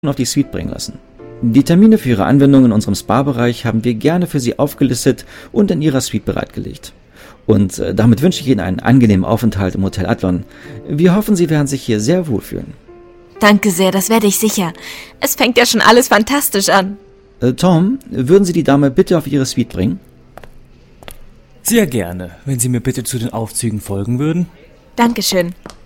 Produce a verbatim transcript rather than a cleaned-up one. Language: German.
auf die Suite bringen lassen. Die Termine für Ihre Anwendung in unserem Spa-Bereich haben wir gerne für Sie aufgelistet und in Ihrer Suite bereitgelegt. Und äh, damit wünsche ich Ihnen einen angenehmen Aufenthalt im Hotel Adlon. Wir hoffen, Sie werden sich hier sehr wohlfühlen. Danke sehr, das werde ich sicher. Es fängt ja schon alles fantastisch an. Äh, Tom, würden Sie die Dame bitte auf Ihre Suite bringen? Sehr gerne, wenn Sie mir bitte zu den Aufzügen folgen würden. Dankeschön.